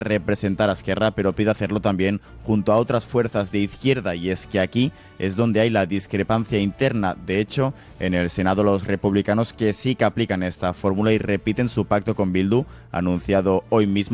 representar a Esquerra, pero pide hacerlo también junto a otras fuerzas de izquierda, y es que aquí es donde hay la discrepancia interna. De hecho, en el Senado los republicanos que sí que aplican esta fórmula y repiten su pacto con Bildu, anunciado hoy mismo,